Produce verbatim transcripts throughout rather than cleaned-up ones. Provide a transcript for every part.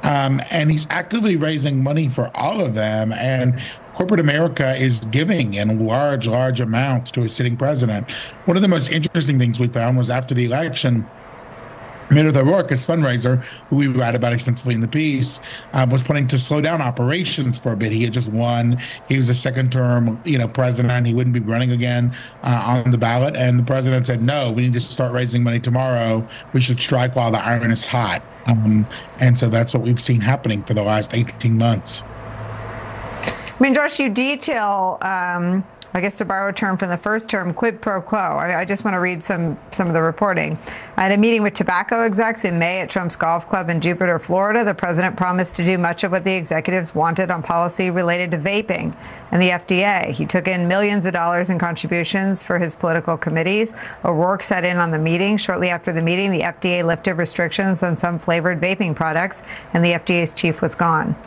Um, and he's actively raising money for all of them. And corporate America is giving in large, large amounts to a sitting president. One of the most interesting things we found was after the election, Meredith O'Rourke, his fundraiser, who we write about extensively in the piece, um, was planning to slow down operations for a bit. He had just won. He was a second-term, you know, president. He wouldn't be running again uh, on the ballot. And the president said, "No, we need to start raising money tomorrow. We should strike while the iron is hot." Um, and so that's what we've seen happening for the last eighteen months. I mean, Josh, you detail. Um... I guess to borrow a term from the first term, quid pro quo. I, I just want to read some some of the reporting. At a meeting with tobacco execs in May at Trump's golf club in Jupiter, Florida, the president promised to do much of what the executives wanted on policy related to vaping and the F D A. He took in millions of dollars in contributions for his political committees. O'Rourke sat in on the meeting. Shortly after the meeting, the F D A lifted restrictions on some flavored vaping products, and the F D A's chief was gone.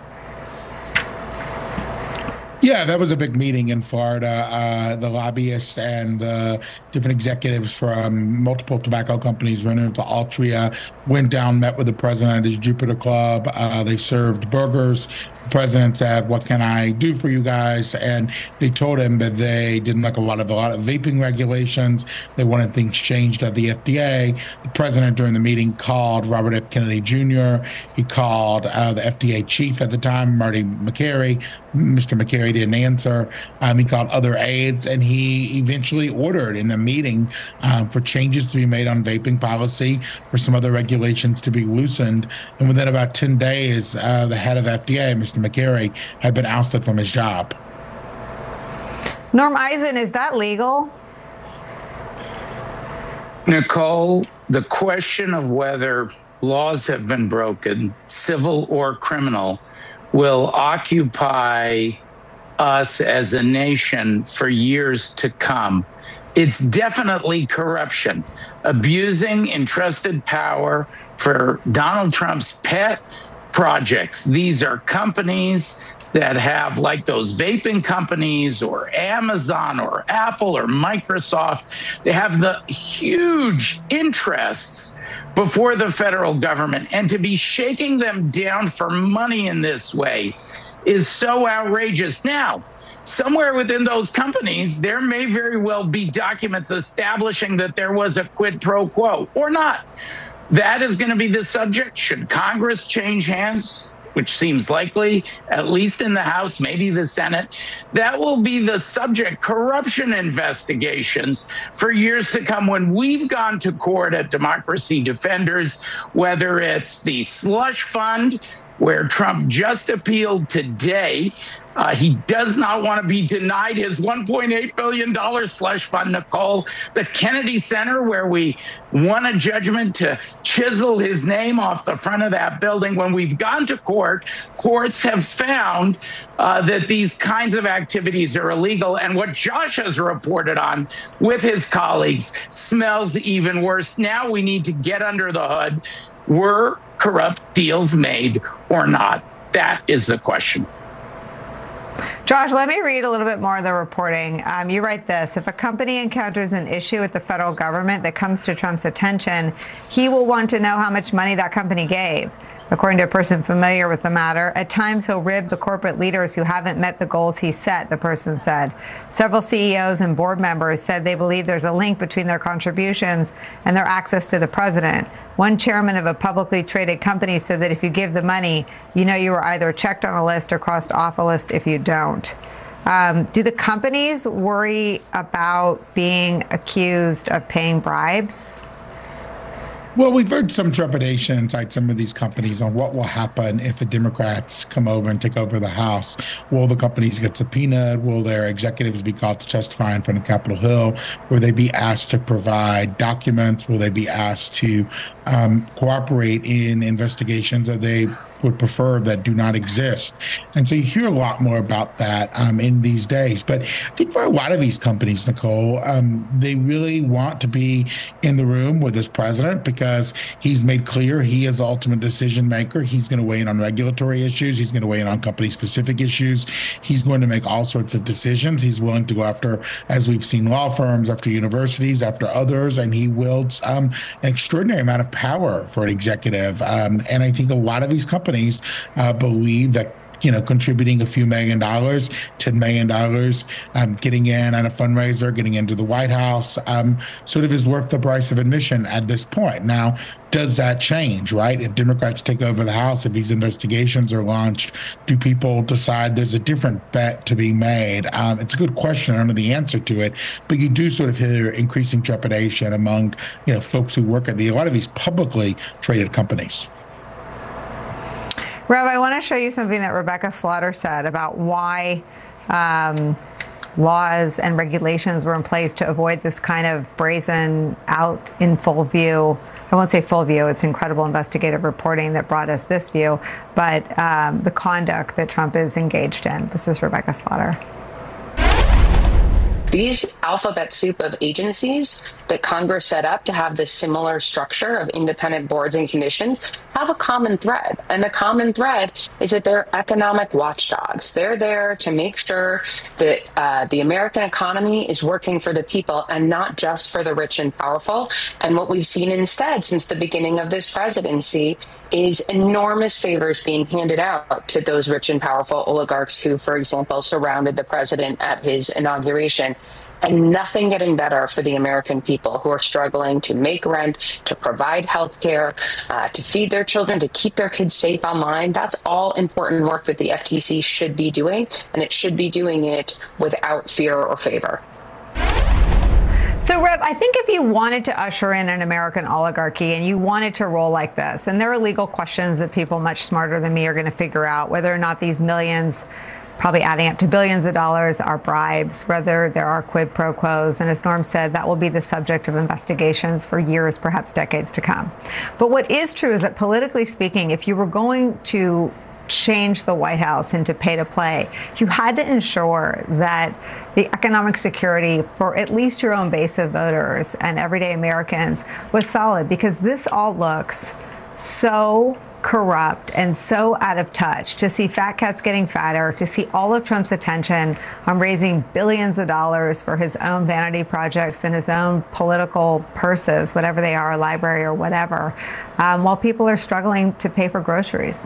Yeah, that was a big meeting in Florida. Uh, the lobbyists and uh, different executives from multiple tobacco companies went into Altria, went down, met with the president at his Jupiter Club. Uh, they served burgers. The president said, "What can I do for you guys?" And they told him that they didn't like a lot of a lot of vaping regulations. They wanted things changed at the F D A. The president during the meeting called Robert F. Kennedy Junior He called uh, the F D A chief at the time, Marty Makary. Mister Makary didn't answer. Um, he called other aides, and he eventually ordered in the meeting um, for changes to be made on vaping policy, for some other regulations to be loosened. And within about ten days, uh, the head of F D A, Mister Makary, had been ousted from his job. Norm Eisen, is that legal? Nicole, the question of whether laws have been broken, civil or criminal, will occupy us as a nation for years to come. It's definitely corruption, abusing entrusted power for Donald Trump's pet projects. These are companies that have, like those vaping companies or Amazon or Apple or Microsoft, they have the huge interests before the federal government. And to be shaking them down for money in this way is so outrageous. Now, somewhere within those companies, there may very well be documents establishing that there was a quid pro quo or not. That is going to be the subject. Should Congress change hands, which seems likely, at least in the House, maybe the Senate, that will be the subject. Corruption investigations for years to come. When we've gone to court at Democracy Defenders, whether it's the slush fund, where Trump just appealed today, uh, he does not want to be denied his one point eight billion dollars slush fund, Nicole. The Kennedy Center, where we won a judgment to chisel his name off the front of that building. When we've gone to court, courts have found uh, that these kinds of activities are illegal. And what Josh has reported on with his colleagues smells even worse. Now we need to get under the hood. Were corrupt deals made or not? That is the question. Josh, let me read a little bit more of the reporting. Um, you write this: if a company encounters an issue with the federal government that comes to Trump's attention, he will want to know how much money that company gave. According to a person familiar with the matter, at times he'll rib the corporate leaders who haven't met the goals he set, the person said. Several C E Os and board members said they believe there's a link between their contributions and their access to the president. One chairman of a publicly traded company said that if you give the money, you know you were either checked on a list or crossed off a list if you don't. Um, do the companies worry about being accused of paying bribes? Well, we've heard some trepidation inside some of these companies on what will happen if the Democrats come over and take over the House. Will the companies get subpoenaed? Will their executives be called to testify in front of Capitol Hill? Will they be asked to provide documents? Will they be asked to um, cooperate in investigations that they would prefer that do not exist? And so you hear a lot more about that um, in these days. But I think for a lot of these companies, Nicole, um, they really want to be in the room with this president because he's made clear he is the ultimate decision maker. He's going to weigh in on regulatory issues. He's going to weigh in on company specific issues. He's going to make all sorts of decisions. He's willing to go after, as we've seen, law firms, after universities, after others, and he wields um, an extraordinary amount of power for an executive. Um, and I think a lot of these companies companies uh, believe that, you know, contributing a few million dollars, ten million dollars, um, getting in on a fundraiser, getting into the White House, um, sort of is worth the price of admission at this point. Now, does that change, right? If Democrats take over the House, if these investigations are launched, do people decide there's a different bet to be made? Um, it's a good question. I don't know the answer to it, but you do sort of hear increasing trepidation among, you know, folks who work at the, a lot of these publicly traded companies. Rob, I want to show you something that Rebecca Slaughter said about why um, laws and regulations were in place to avoid this kind of brazen out in full view. I won't say full view, it's incredible investigative reporting that brought us this view, but um, the conduct that Trump is engaged in. This is Rebecca Slaughter. These alphabet soup of agencies that Congress set up to have this similar structure of independent boards and commissions have a common thread. And the common thread is that they're economic watchdogs. They're there to make sure that uh, the American economy is working for the people and not just for the rich and powerful. And what we've seen instead since the beginning of this presidency is enormous favors being handed out to those rich and powerful oligarchs who, for example, surrounded the president at his inauguration, and nothing getting better for the American people who are struggling to make rent, to provide health care, uh, to feed their children, to keep their kids safe online. That's all important work that the F T C should be doing, and it should be doing it without fear or favor. So, Reb, I think if you wanted to usher in an American oligarchy and you wanted to roll like this, and there are legal questions that people much smarter than me are going to figure out, whether or not these millions, probably adding up to billions of dollars, are bribes, whether there are quid pro quos. And as Norm said, that will be the subject of investigations for years, perhaps decades to come. But what is true is that politically speaking, if you were going to change the White House into pay to play, you had to ensure that the economic security for at least your own base of voters and everyday Americans was solid, because this all looks so corrupt and so out of touch. To see fat cats getting fatter, to see all of Trump's attention on raising billions of dollars for his own vanity projects and his own political purses, whatever they are, a library or whatever, um, while people are struggling to pay for groceries.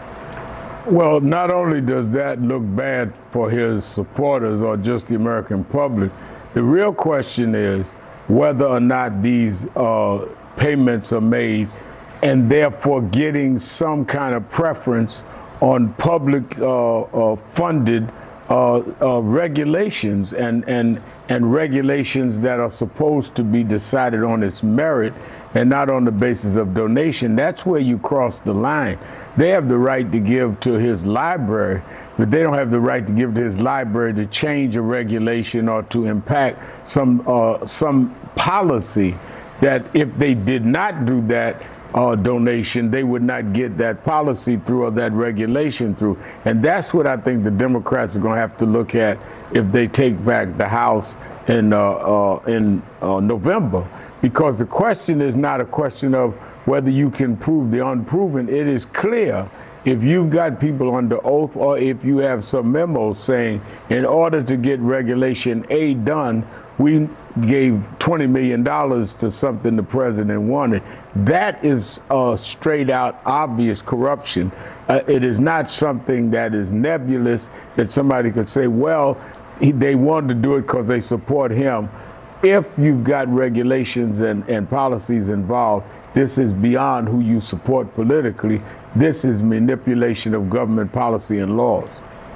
Well, not only does that look bad for his supporters or just the American public, the real question is whether or not these uh, payments are made and therefore getting some kind of preference on public uh, uh, funded uh, uh, regulations and, and, and regulations that are supposed to be decided on its merit and not on the basis of donation. That's where you cross the line. They have the right to give to his library, but they don't have the right to give to his library to change a regulation or to impact some uh, some policy that if they did not do that uh, donation, they would not get that policy through or that regulation through. And that's what I think the Democrats are going to have to look at if they take back the House in uh, uh, in uh, November. Because the question is not a question of whether you can prove the unproven. It is clear if you've got people under oath or if you have some memos saying in order to get Regulation A done, we gave twenty million dollars to something the president wanted. That is uh, straight out obvious corruption. Uh, it is not something that is nebulous that somebody could say, well, he, they wanted to do it because they support him. If you've got regulations and, and policies involved, this is beyond who you support politically. This is manipulation of government policy and laws.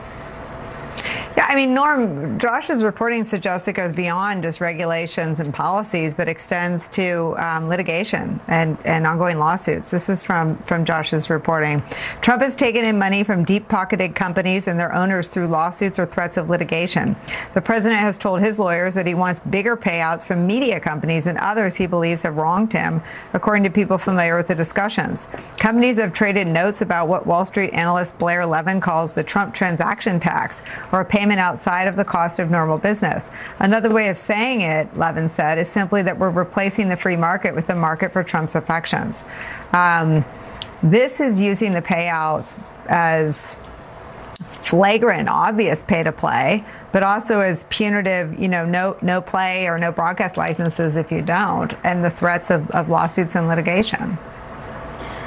Yeah, I mean, Norm, Josh's reporting suggests it goes beyond just regulations and policies, but extends to um, litigation and, and ongoing lawsuits. This is from, from Josh's reporting. Trump has taken in money from deep-pocketed companies and their owners through lawsuits or threats of litigation. The president has told his lawyers that he wants bigger payouts from media companies and others he believes have wronged him, according to people familiar with the discussions. Companies have traded notes about what Wall Street analyst Blair Levin calls the Trump transaction tax, or a payment outside of the cost of normal business. Another way of saying it, Levin said, is simply that we're replacing the free market with the market for Trump's affections. Um, this is using the payouts as flagrant, obvious pay to play, but also as punitive, you know, no no play or no broadcast licenses if you don't, and the threats of, of lawsuits and litigation.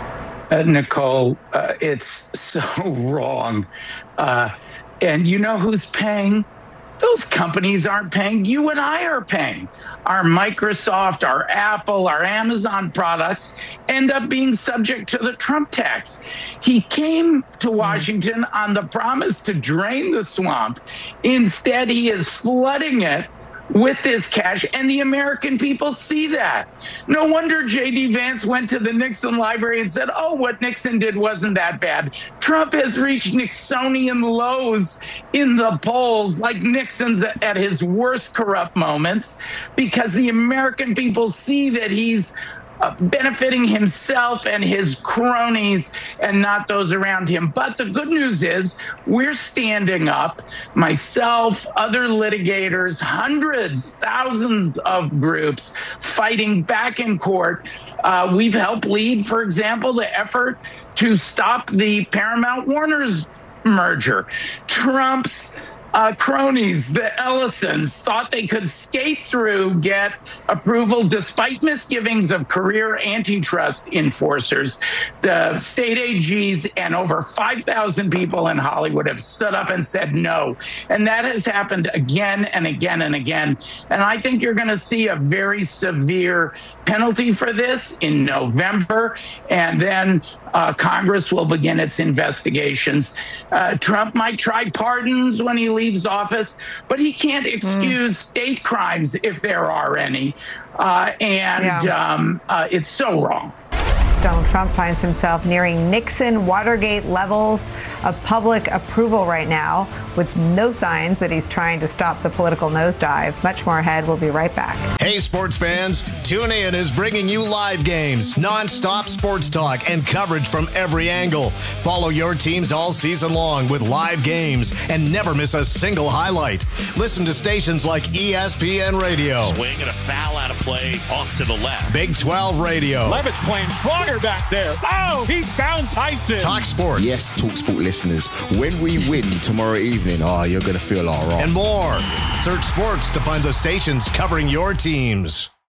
uh, Nicole. Uh, it's so wrong. Uh, and you know who's paying? Those companies aren't paying. You and I are paying. Our Microsoft, our Apple, our Amazon products end up being subject to the Trump tax. He came to Washington on the promise to drain the swamp. Instead, he is flooding it with this cash, and the American people see that. No wonder J D Vance went to the Nixon Library and said, oh, what Nixon did wasn't that bad. Trump has reached Nixonian lows in the polls, like Nixon's at his worst corrupt moments, because the American people see that he's Uh, benefiting himself and his cronies and not those around him. But the good news is we're standing up, myself, other litigators, hundreds, thousands of groups fighting back in court. Uh, we've helped lead, for example, the effort to stop the Paramount Warner's merger. Trump's Uh, cronies, the Ellisons, thought they could skate through, get approval despite misgivings of career antitrust enforcers. The state A Gs and over five thousand people in Hollywood have stood up and said no. And that has happened again and again and again. And I think you're going to see a very severe penalty for this in November. And then uh, Congress will begin its investigations. Uh, Trump might try pardons when he leaves office, but he can't excuse mm. state crimes if there are any. Uh, and yeah. um, uh, it's so wrong. Donald Trump finds himself nearing Nixon Watergate levels of public approval right now, with no signs that he's trying to stop the political nosedive. Much more ahead. We'll be right back. Hey, sports fans. Tune In is bringing you live games, non-stop sports talk, and coverage from every angle. Follow your teams all season long with live games and never miss a single highlight. Listen to stations like E S P N Radio. Swing and a foul out of play off to the left. Big twelve Radio. Levitt's playing stronger back there. Oh, he found Tyson. Talk Sport. Yes, Talk Sport listeners. When we win tomorrow evening, oh, you're going to feel all right. And more. Search sports to find the stations covering your teams.